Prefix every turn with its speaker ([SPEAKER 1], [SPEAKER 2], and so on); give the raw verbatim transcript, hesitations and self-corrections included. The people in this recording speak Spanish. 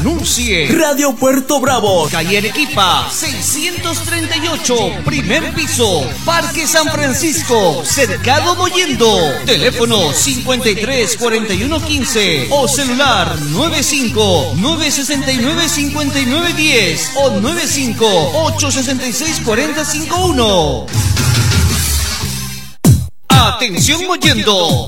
[SPEAKER 1] Anuncie.
[SPEAKER 2] Radio Puerto Bravo,
[SPEAKER 1] calle Arequipa, seiscientos treinta y ocho, primer piso, Parque San Francisco, Cercado Mollendo. Teléfono cincuenta y tres, cuarenta y uno, quince o celular nueve cinco, nueve seis nueve, cinco nueve uno cero o nueve cinco, ocho seis seis, cuatro cero cinco uno. Atención Mollendo.